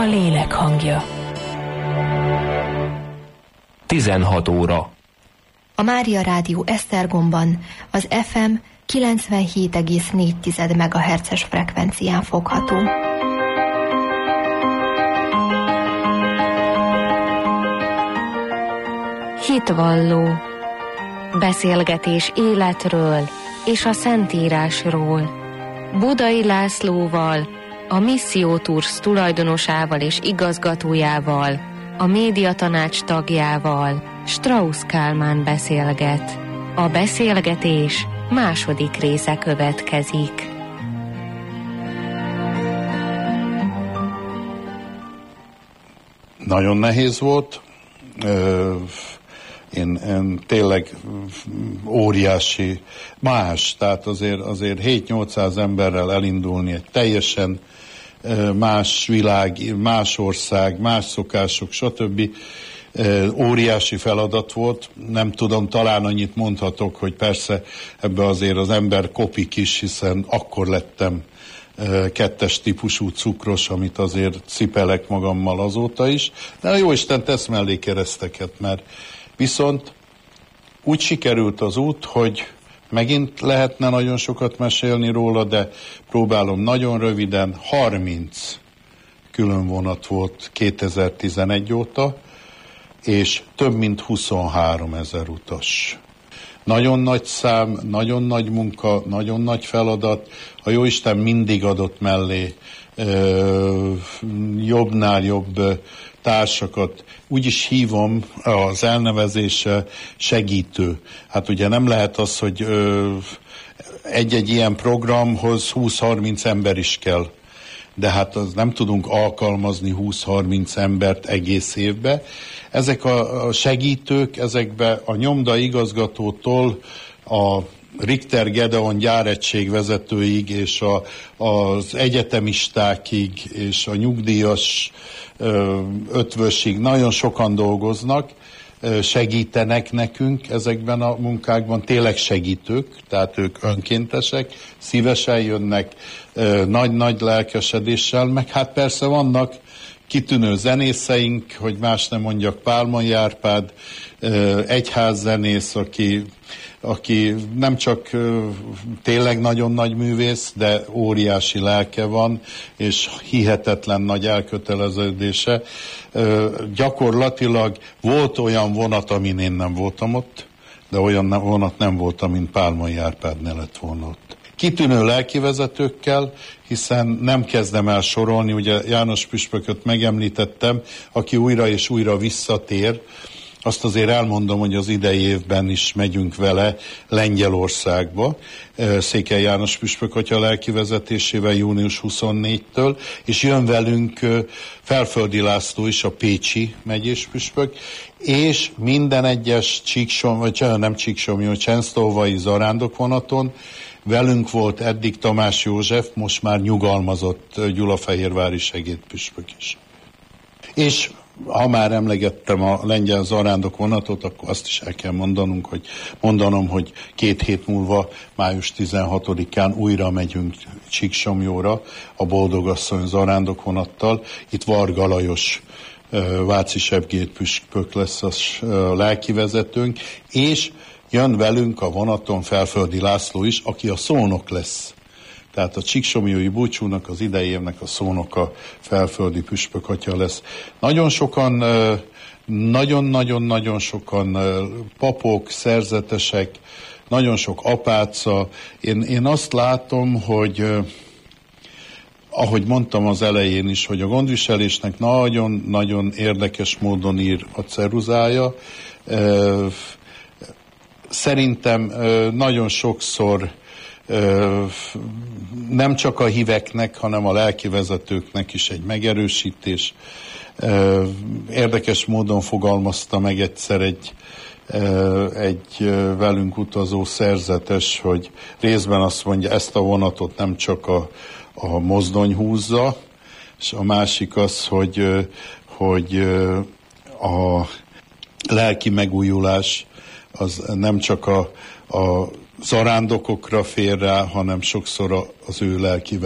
lélek hangja. 16 óra. A Mária Rádió Esztergomban az FM 97,4 MHz-es frekvencián fogható. Hitvalló. Beszélgetés életről és a Szentírásról. Budai Lászlóval, a Misszió Tours tulajdonosával és igazgatójával, a médiatanács tagjával, Strauss Kálmán beszélget. A beszélgetés második része következik. Nagyon nehéz volt. Én tényleg óriási más, tehát azért 7-800 emberrel elindulni egy teljesen más világ, más ország, más szokások, stb. Óriási feladat volt. Nem tudom, talán annyit mondhatok, hogy persze ebbe azért az ember kopik is, hiszen akkor lettem 2-es típusú cukros, amit azért cipelek magammal azóta is. De a jóisten tesz mellé kereszteket, mert viszont úgy sikerült az út, hogy megint lehetne nagyon sokat mesélni róla, de próbálom nagyon röviden. 30 külön vonat volt 2011 óta, és több mint 23 000 utas. Nagyon nagy szám, nagyon nagy munka, nagyon nagy feladat. A jóisten mindig adott mellé jobbnál jobb társakat. Úgy is hívom az elnevezése segítő. Hát ugye nem lehet az, hogy egy-egy ilyen programhoz 20-30 ember is kell. De hát az nem tudunk alkalmazni 20-30 embert egész évbe. Ezek a segítők, ezekbe a nyomda igazgatótól a Richter Gedeon gyáregység vezetőig, és az egyetemistákig, és a nyugdíjas ötvösig nagyon sokan dolgoznak, segítenek nekünk ezekben a munkákban, tényleg segítők, tehát ők önkéntesek, szívesen jönnek, nagy-nagy lelkesedéssel, meg hát persze vannak kitűnő zenészeink, hogy más nem mondjak, Pálmai Árpád, egyházzenész, aki nem csak tényleg nagyon nagy művész, de óriási lelke van, és hihetetlen nagy elköteleződése. Gyakorlatilag volt olyan vonat, amin én nem voltam ott, de olyan vonat nem volt, amin Pálmai Árpád ne lett volna ott. Kitűnő lelkivezetőkkel, hiszen nem kezdem el sorolni, ugye János püspököt megemlítettem, aki újra és újra visszatér. Azt azért elmondom, hogy az idei évben is megyünk vele Lengyelországba, Székely János püspök atya lelkivezetésével június 24-től, és jön velünk Felföldi László is, a pécsi megyés püspök, és minden egyes csensztóvai zarándokvonaton velünk volt eddig Tamás József, most már nyugalmazott gyulafehérvári segédpüspök is. És ha már emlegettem a lengyel zarándokvonatot, akkor azt is el kell mondanom, hogy 2 hét múlva, május 16-án újra megyünk Csíksomjóra a Boldogasszony zarándokvonattal. Itt Varga Lajos Váci Sebgét püspök lesz a lelkivezetőnk, és jön velünk a vonaton Felföldi László is, aki a szónok lesz. Tehát a csíksomjói búcsúnak, az idei évnek a szónoka Felföldi püspök atya lesz. Nagyon sokan, nagyon-nagyon sokan papok, szerzetesek, nagyon sok apáca. Én azt látom, hogy ahogy mondtam az elején is, hogy a gondviselésnek nagyon-nagyon érdekes módon ír a ceruzája. Szerintem nagyon sokszor nem csak a híveknek, hanem a lelkivezetőknek is egy megerősítés. Érdekes módon fogalmazta meg egyszer egy velünk utazó szerzetes, hogy részben azt mondja, ezt a vonatot nem csak a mozdony húzza, és a másik az, hogy a lelki megújulás az nem csak a zarándokokra fér rá, hanem sokszor az ő lelki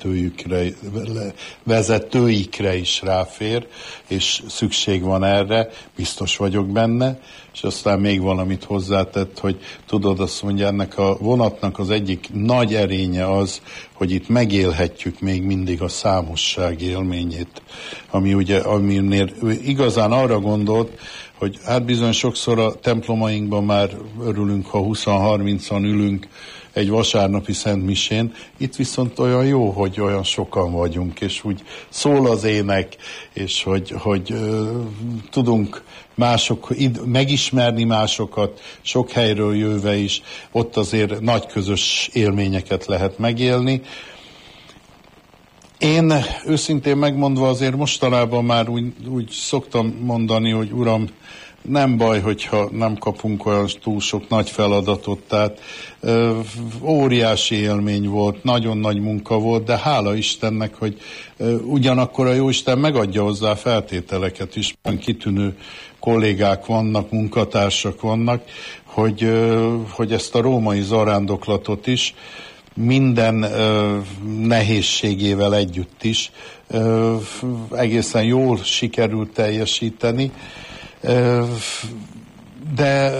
vezetőikre is ráfér, és szükség van erre, biztos vagyok benne, és aztán még valamit hozzátett, hogy tudod, azt mondja, ennek a vonatnak az egyik nagy erénye az, hogy itt megélhetjük még mindig a számosság élményét, aminél igazán arra gondolt, hogy hát bizony sokszor a templomainkban már örülünk, ha 20-30-an ülünk egy vasárnapi szentmisén, itt viszont olyan jó, hogy olyan sokan vagyunk, és úgy szól az ének, és hogy tudunk megismerni másokat, sok helyről jöve is, ott azért nagy közös élményeket lehet megélni. Én őszintén megmondva azért mostanában már úgy szoktam mondani, hogy Uram, nem baj, hogyha nem kapunk olyan túl sok nagy feladatot, tehát óriási élmény volt, nagyon nagy munka volt, de hála Istennek, hogy ugyanakkor a Jóisten megadja hozzá feltételeket is, kitűnő kollégák vannak, munkatársak vannak, hogy ezt a római zarándoklatot is minden nehézségével együtt is egészen jól sikerült teljesíteni, de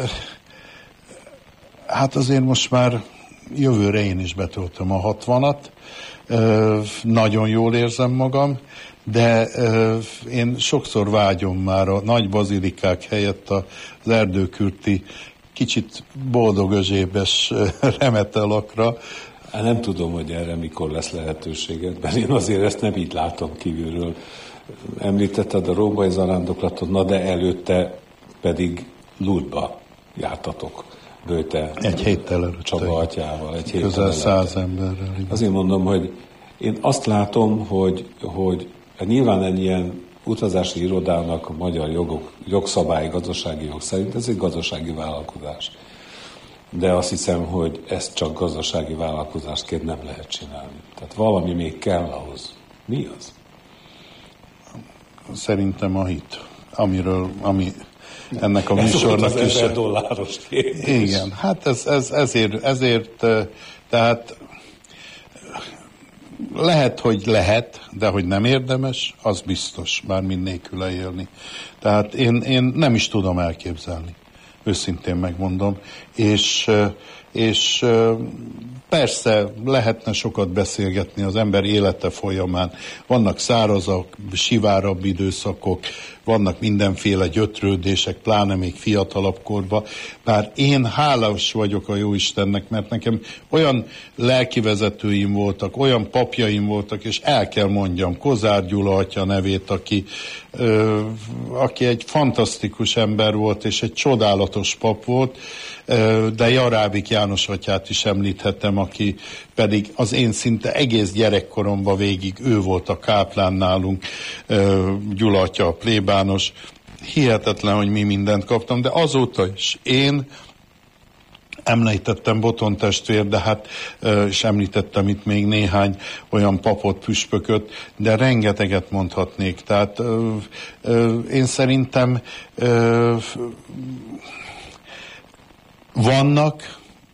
hát azért most már jövőre én is betöltöm a 60-at, nagyon jól érzem magam, de én sokszor vágyom már a nagy bazilikák helyett az erdőkürti kicsit boldogözsébes remetelakra. Nem tudom, hogy erre mikor lesz lehetőséged, mert én azért ezt nem így látom kívülről. Említetted a római zarándoklatot, na de előtte pedig Lourdesba jártatok. Böjte egy héttel előtte. Csaba atyával. Egy héttel közel 100 emberrel. Azért mondom, hogy én azt látom, hogy nyilván egy ilyen utazási irodának a magyar jogszabályi, gazdasági jog szerint ez egy gazdasági vállalkozás. De azt hiszem, hogy ezt csak gazdasági vállalkozásként nem lehet csinálni. Tehát valami még kell ahhoz. Mi az? Szerintem a hit, ami ennek a műsornak is... Ez $1000 kérdés. Igen, hát ezért tehát lehet, de hogy nem érdemes, az biztos, bármint nélküle élni. Tehát én nem is tudom elképzelni, őszintén megmondom, és persze lehetne sokat beszélgetni az ember élete folyamán. Vannak szárazak, sivárabb időszakok, vannak mindenféle gyötrődések, pláne még fiatalabb korban. Bár én hálás vagyok a Jóistennek, mert nekem olyan lelkivezetőim voltak, olyan papjaim voltak, és el kell mondjam, Kozár Gyula atya nevét, aki egy fantasztikus ember volt, és egy csodálatos pap volt, de Jarábik János atyát is említhetem, aki pedig az én szinte egész gyerekkoromban végig ő volt a káplán nálunk, Gyula atya a plébános. Hihetetlen, hogy mi mindent kaptam, de azóta is én említettem Boton testvér, de hát és említettem itt még néhány olyan papot, püspököt, de rengeteget mondhatnék. Tehát én szerintem vannak